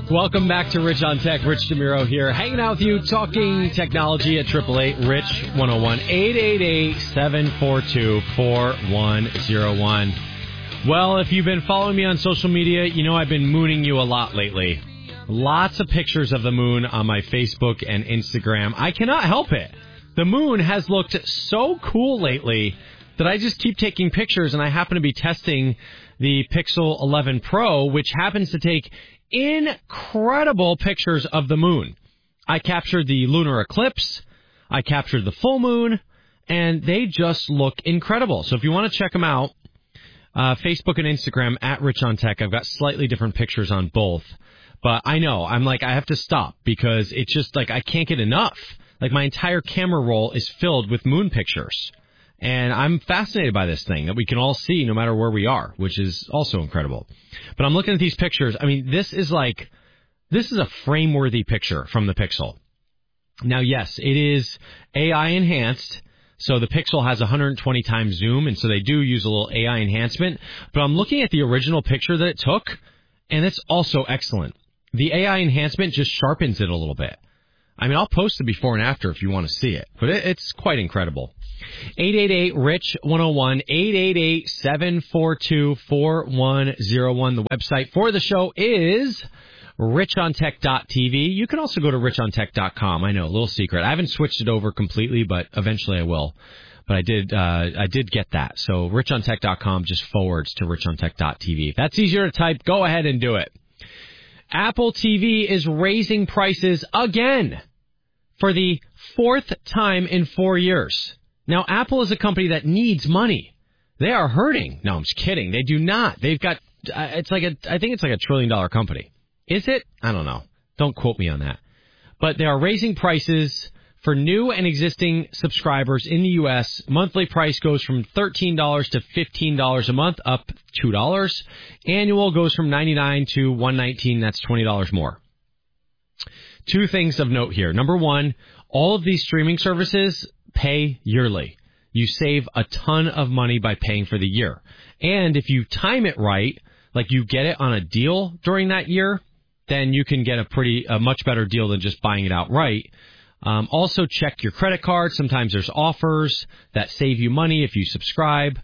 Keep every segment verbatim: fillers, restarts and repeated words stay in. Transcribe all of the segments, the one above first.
Welcome back to Rich on Tech. Rich DeMiro here, hanging out with you, talking technology at eight eight eight, RICH one oh one, eight eight eight, seven four two, four one oh one. Well, if you've been following me on social media, you know I've been mooning you a lot lately. Lots of pictures of the moon on my Facebook and Instagram. I cannot help it. The moon has looked so cool lately that I just keep taking pictures, and I happen to be testing the Pixel eleven Pro, which happens to take incredible pictures of the moon. I captured the lunar eclipse, I captured the full moon, and they just look incredible. So if you want to check them out, uh, Facebook and Instagram at Rich on Tech. I've got slightly different pictures on both. But I know, I'm like, I have to stop because it's just like I can't get enough. Like my entire camera roll is filled with moon pictures. And I'm fascinated by this thing that we can all see no matter where we are, which is also incredible. But I'm looking at these pictures. I mean, this is like, this is a frame-worthy picture from the Pixel. Now, yes, it is A I enhanced. So the Pixel has one hundred twenty times zoom, and so they do use a little A I enhancement. But I'm looking at the original picture that it took, and it's also excellent. The A I enhancement just sharpens it a little bit. I mean, I'll post the before and after if you want to see it, but it, it's quite incredible. eight eight eight, RICH one oh one, eight eight eight, seven four two, four one oh one. The website for the show is rich on tech dot t v. You can also go to rich on tech dot com. I know, a little secret. I haven't switched it over completely, but eventually I will. But I did uh, I did get that. So rich on tech dot com just forwards to rich on tech dot t v. If that's easier to type, go ahead and do it. Apple T V is raising prices again for the fourth time in four years. Now, Apple is a company that needs money. They are hurting. No, I'm just kidding. They do not. They've got, uh, it's like a, I think it's like a trillion dollar company. Is it? I don't know. Don't quote me on that. But they are raising prices for new and existing subscribers in the U S. Monthly price goes from thirteen dollars to fifteen dollars a month, up two dollars. Annual goes from ninety-nine dollars to one hundred nineteen dollars. That's twenty dollars more. Two things of note here. Number one, all of these streaming services pay yearly. You save a ton of money by paying for the year. And if you time it right, like you get it on a deal during that year, then you can get a pretty, a much better deal than just buying it outright. Um, also, check your credit card. Sometimes there's offers that save you money if you subscribe.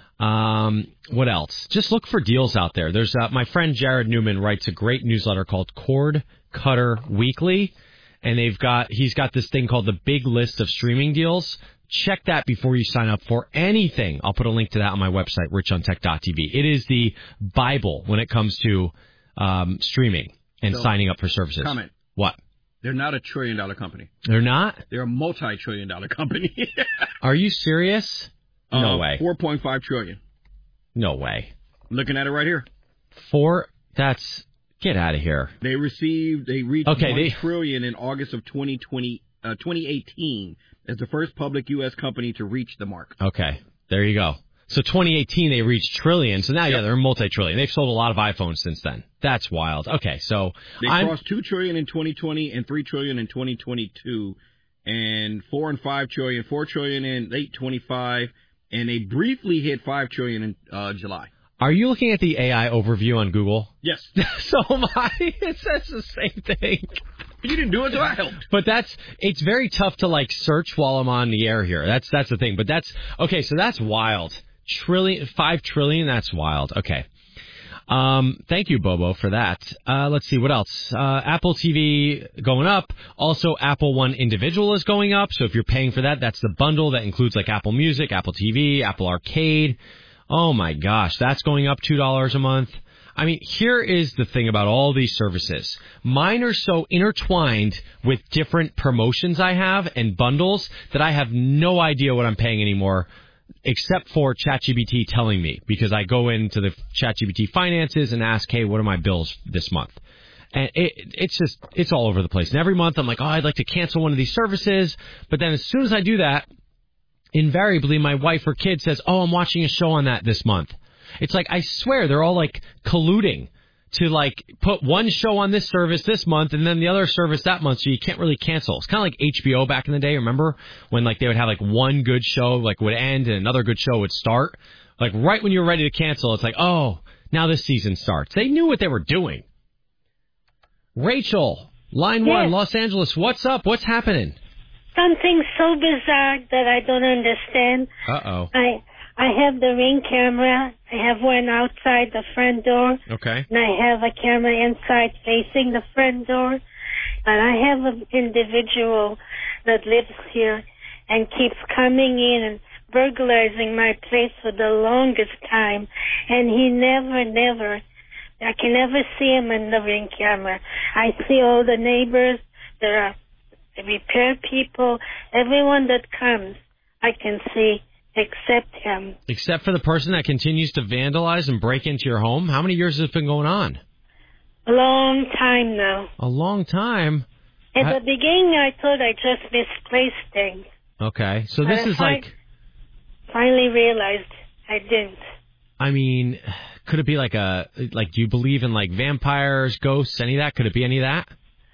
Um, what else? Just look for deals out there. There's uh, my friend Jared Newman writes a great newsletter called Cord Cutter Weekly, and they've got he's got this thing called the Big List of Streaming Deals. Check that before you sign up for anything. I'll put a link to that on my website, rich on tech dot t v. It is the Bible when it comes to um, streaming and so, signing up for services. Comment. What? They're not a trillion-dollar company. They're not? They're a multi-trillion-dollar company. Are you serious? No uh, way. four point five trillion dollars. No way. I'm looking at it right here. Four? That's... Get out of here. They received... They reached okay, one they... trillion in August of twenty twenty, uh, twenty eighteen as the first public U S company to reach the mark. Okay. There you go. So twenty eighteen, they reached trillion. So now, yep. yeah, they're multi-trillion. They've sold a lot of iPhones since then. That's wild. Okay, so... They I'm... crossed two trillion in twenty twenty and three trillion in twenty twenty-two and four and five trillion, four trillion in late twenty-five, and they briefly hit five trillion in uh, July. Are you looking at the A I overview on Google? Yes. So am I. It says the same thing. You didn't do it, so I helped. But that's, it's very tough to, like, search while I'm on the air here. That's that's the thing. But that's, okay, so that's wild. Trillion, five trillion, that's wild. Okay. Um, thank you, Bobo, for that. Uh, let's see, what else? Uh, Apple T V going up. Also, Apple One Individual is going up. So if you're paying for that, that's the bundle that includes, like, Apple Music, Apple T V, Apple Arcade. Oh, my gosh, that's going up two dollars a month. I mean, here is the thing about all these services. Mine are so intertwined with different promotions I have and bundles that I have no idea what I'm paying anymore, except for ChatGPT telling me, because I go into the ChatGPT finances and ask, hey, what are my bills this month? And it, it's just, it's all over the place. And every month I'm like, oh, I'd like to cancel one of these services. But then as soon as I do that, invariably my wife or kid says, oh, I'm watching a show on that this month. It's like, I swear, they're all, like, colluding to, like, put one show on this service this month and then the other service that month, so you can't really cancel. It's kind of like H B O back in the day, remember? When, like, they would have, like, one good show, like, would end and another good show would start. Like, right when you're ready to cancel, it's like, oh, now this season starts. They knew what they were doing. Rachel, line Yes. one, Los Angeles. What's up? What's happening? Something so bizarre that I don't understand. Uh-oh. I I have the Ring camera. I have one outside the front door. Okay. And I have a camera inside facing the front door. And I have an individual that lives here and keeps coming in and burglarizing my place for the longest time. And he never, never, I can never see him in the Ring camera. I see all the neighbors, there are repair people, everyone that comes, I can see except him. Except for the person that continues to vandalize and break into your home? How many years has it been going on? A long time now. A long time? At I- the beginning, I thought I just misplaced things. Okay, so this And I is fi- like, Finally realized I didn't. I mean, could it be like a, like, do you believe in like vampires, ghosts, any of that? Could it be any of that?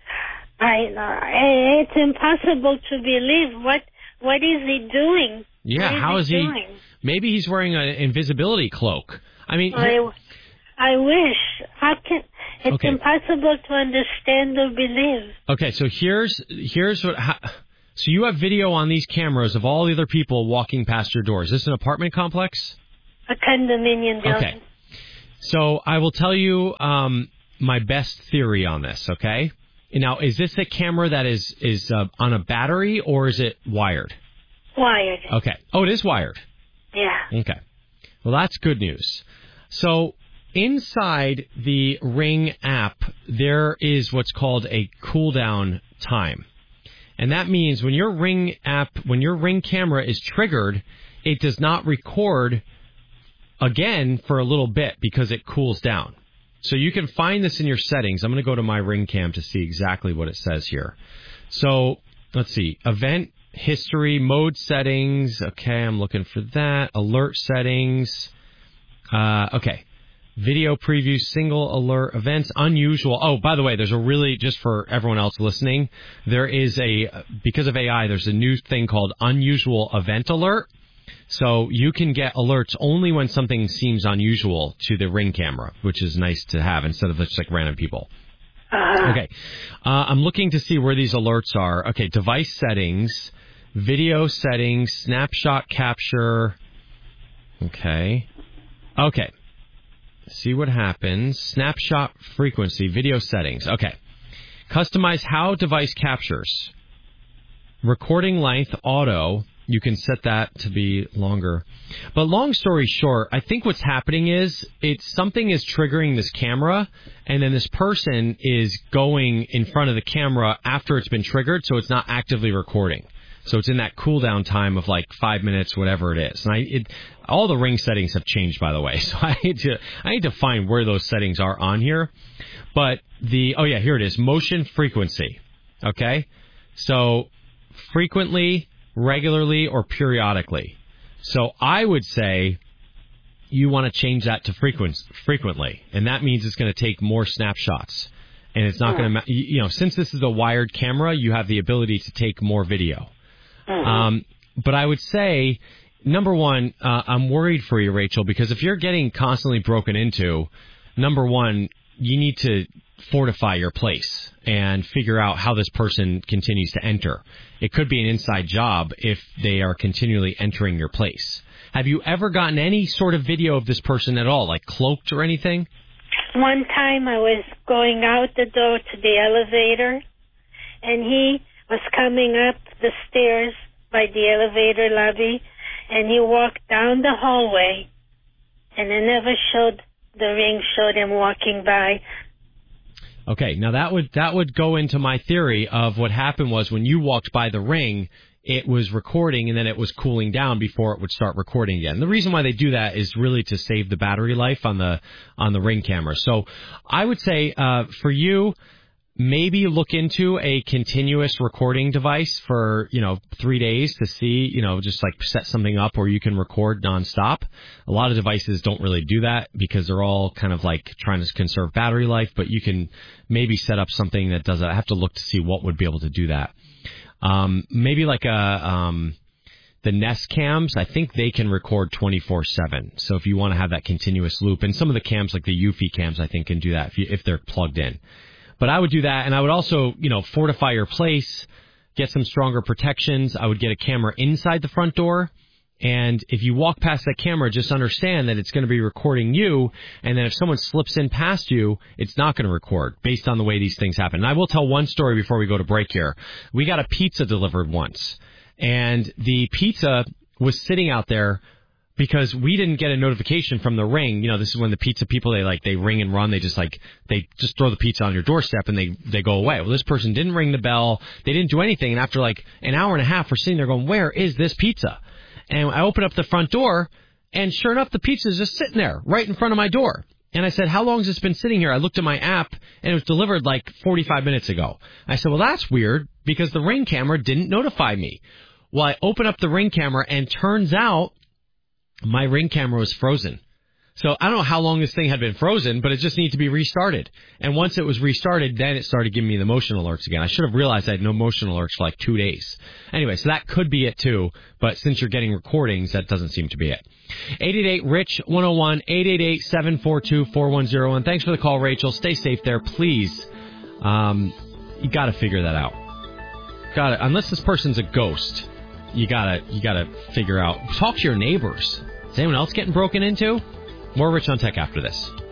I know. It's impossible to believe. What What is he doing? Yeah, What is how he is he? doing? Maybe he's wearing an invisibility cloak. I mean, I, I wish. How can? It's Okay. impossible to understand or believe. okay, so here's here's what. How, so you have video on these cameras of all the other people walking past your door. Is this an apartment complex? A condominium building. Okay. So I will tell you um, my best theory on this. Okay. Now, is this a camera that is is uh, on a battery or is it wired? Wired. Okay. Oh, it is wired. Yeah. Okay. Well, that's good news. So inside the Ring app, there is what's called a cooldown time. And that means when your Ring app, when your Ring camera is triggered, it does not record again for a little bit because it cools down. So you can find this in your settings. I'm going to go to my Ring Cam to see exactly what it says here. So let's see. Event history, mode settings. Okay, I'm looking for that. Alert settings. Uh, okay. Video preview, single alert, events, unusual. Oh, by the way, there's a really, just for everyone else listening, there is a, because of A I, there's a new thing called unusual event alert. So you can get alerts only when something seems unusual to the Ring camera, which is nice to have instead of just like random people. Uh, Okay. Uh, I'm looking to see where these alerts are. Okay, device settings, video settings, snapshot capture. Okay. Okay. See what happens. Snapshot frequency, video settings. Okay. Customize how device captures. Recording length, auto. You can set that to be longer. But long story short, I think what's happening is it's something is triggering this camera, and then this person is going in front of the camera after it's been triggered, so it's not actively recording. So it's in that cooldown time of like five minutes, whatever it is. And I, it, all the Ring settings have changed, by the way. So I need to, I need to find where those settings are on here. But the, oh yeah, here it is. Motion frequency. Okay. So frequently, regularly, or periodically. So I would say you want to change that to frequent, frequently. And that means it's going to take more snapshots. And it's not going to, you know, since this is a wired camera, you have the ability to take more video. Um, but I would say, number one, uh, I'm worried for you, Rachel, because if you're getting constantly broken into, number one, you need to fortify your place and figure out how this person continues to enter. It could be an inside job if they are continually entering your place. Have you ever gotten any sort of video of this person at all, like cloaked or anything? One time I was going out the door to the elevator, and he was coming up the stairs by the elevator lobby, and he walked down the hallway, and it never showed, the Ring showed him walking by. Okay, now that would that would go into my theory of what happened was when you walked by the Ring, it was recording and then it was cooling down before it would start recording again. The reason why they do that is really to save the battery life on the on the Ring camera. So I would say uh, for you, maybe look into a continuous recording device for, you know, three days to see, you know, just like set something up where you can record nonstop. A lot of devices don't really do that because they're all kind of like trying to conserve battery life, but you can maybe set up something that does that. I have to look to see what would be able to do that. Um, maybe like a, um, the Nest cams, I think they can record twenty-four seven. So if you want to have that continuous loop, and some of the cams like the Eufy cams, I think can do that if, you, if they're plugged in. But I would do that, and I would also, you know, fortify your place, get some stronger protections. I would get a camera inside the front door. And if you walk past that camera, just understand that it's going to be recording you. And then if someone slips in past you, it's not going to record based on the way these things happen. And I will tell one story before we go to break here. We got a pizza delivered once, and the pizza was sitting out there because we didn't get a notification from the Ring. You know, this is when the pizza people, they like, they ring and run. They just like, they just throw the pizza on your doorstep and they, they go away. Well, this person didn't ring the bell. They didn't do anything. And after like an hour and a half, we're sitting there going, where is this pizza? And I open up the front door, and sure enough, the pizza is just sitting there right in front of my door. And I said, how long has this been sitting here? I looked at my app, and it was delivered like forty-five minutes ago. I said, well, that's weird, because the Ring camera didn't notify me. Well, I open up the Ring camera, and turns out my Ring camera was frozen. So I don't know how long this thing had been frozen, but it just needed to be restarted. And once it was restarted, then it started giving me the motion alerts again. I should have realized I had no motion alerts for like two days. Anyway, so that could be it too. But since you're getting recordings, that doesn't seem to be it. eight eight eight, R I C H, one oh one, eight eight eight, seven four two, four one oh one. Thanks for the call, Rachel. Stay safe there, please. Um, you got to figure that out. Got to, unless this person's a ghost, you gotta you gotta figure out. Talk to your neighbors. Is anyone else getting broken into? More Rich on Tech after this.